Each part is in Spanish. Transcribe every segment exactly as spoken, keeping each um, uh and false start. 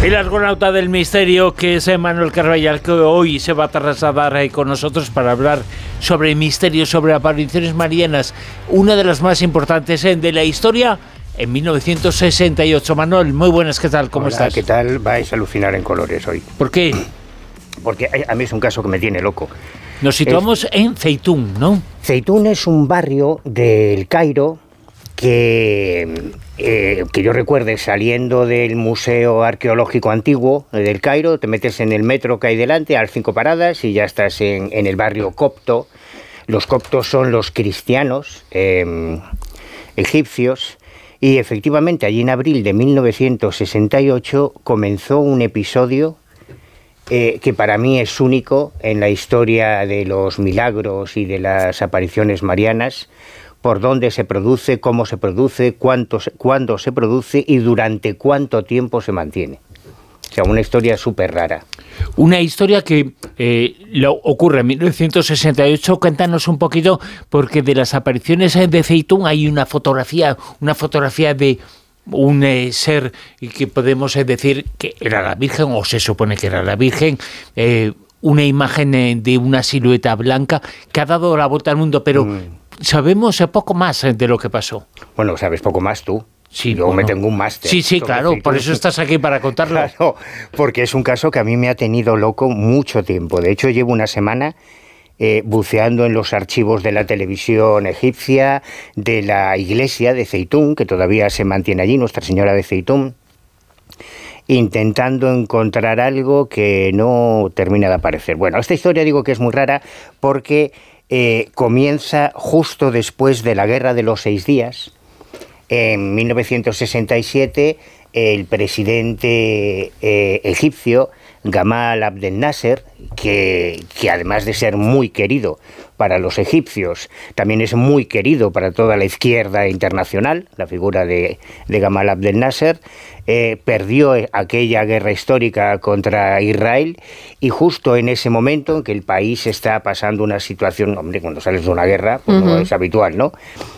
El argonauta del misterio, que es Manuel Carballal, que hoy se va a trasladar ahí con nosotros para hablar sobre misterios, sobre apariciones marianas, una de las más importantes de la historia, en mil novecientos sesenta y ocho. Manuel, muy buenas, ¿qué tal? ¿Cómo Hola, estás? ¿qué tal? Vais a alucinar en colores hoy. ¿Por qué? Porque a mí es un caso que me tiene loco. Nos situamos es... en Zeitoun, ¿no? Zeitoun es un barrio del Cairo que, eh, que yo recuerde, saliendo del Museo Arqueológico Antiguo del Cairo, te metes en el metro que hay delante, a las cinco paradas, y ya estás en, en el barrio copto. Los coptos son los cristianos eh, egipcios, y efectivamente allí en abril de mil novecientos sesenta y ocho comenzó un episodio Eh, que para mí es único en la historia de los milagros y de las apariciones marianas, por dónde se produce, cómo se produce, cuánto se, cuándo se produce y durante cuánto tiempo se mantiene. O sea, una historia súper rara. Una historia que eh, lo ocurre en mil novecientos sesenta y ocho. Cuéntanos un poquito, porque de las apariciones de Zeitoun hay una fotografía, una fotografía de un eh, ser que podemos eh, decir que era la Virgen, o se supone que era la Virgen, eh, una imagen eh, de una silueta blanca que ha dado la vuelta al mundo, pero mm. sabemos eh, poco más eh, de lo que pasó. Bueno, sabes poco más tú. Sí, yo bueno. me tengo un máster. Sí, sí, claro, Zeitoun. Por eso estás aquí para contarlo. Claro, porque es un caso que a mí me ha tenido loco mucho tiempo. De hecho, llevo una semana Eh, buceando en los archivos de la televisión egipcia, de la iglesia de Zeitoun, que todavía se mantiene allí, Nuestra Señora de Zeitoun, intentando encontrar algo que no termina de aparecer. Bueno, esta historia digo que es muy rara porque eh, comienza justo después de la Guerra de los Seis Días. En mil novecientos sesenta y siete, el presidente eh, egipcio Gamal Abdel Nasser, que, que además de ser muy querido para los egipcios, también es muy querido para toda la izquierda internacional, la figura de, de Gamal Abdel Nasser, eh, perdió aquella guerra histórica contra Israel, y justo en ese momento en que el país está pasando una situación, hombre, cuando sales de una guerra, pues uh-huh. no es habitual, ¿no?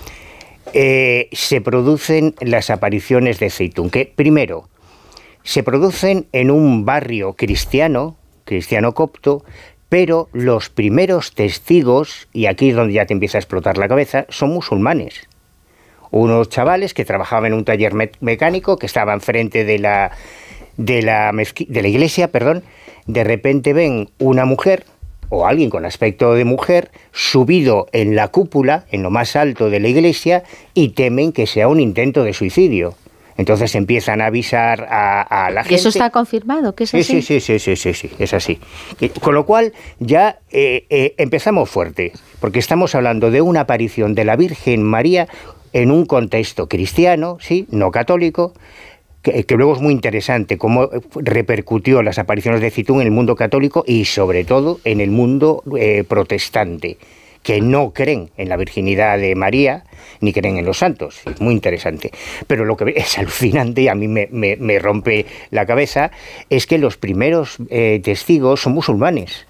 Eh, se producen las apariciones de Zeitoun, que primero se producen en un barrio cristiano, cristiano copto, pero los primeros testigos, y aquí es donde ya te empieza a explotar la cabeza, son musulmanes. Unos chavales que trabajaban en un taller me- mecánico, que estaban frente de la, de la, mezqui- de la iglesia, perdón, de repente ven una mujer, o alguien con aspecto de mujer, subido en la cúpula, en lo más alto de la iglesia, y temen que sea un intento de suicidio. Entonces empiezan a avisar a, a la gente. ¿Y eso está confirmado? ¿Que es sí, así? Sí, sí, sí, sí, sí, sí, es así. Con lo cual ya eh, eh, empezamos fuerte, porque estamos hablando de una aparición de la Virgen María en un contexto cristiano, sí, no católico, que, que luego es muy interesante cómo repercutió las apariciones de Zeitoun en el mundo católico y sobre todo en el mundo eh, protestante, que no creen en la virginidad de María, ni creen en los santos. Es muy interesante. Pero lo que es alucinante, y a mí me, me, me rompe la cabeza, es que los primeros eh, testigos son musulmanes.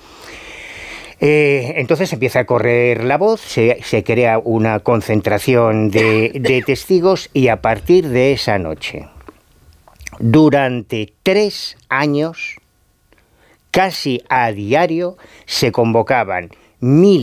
Eh, entonces empieza a correr la voz, se, se crea una concentración de, de testigos, y a partir de esa noche, durante tres años, casi a diario, se convocaban mil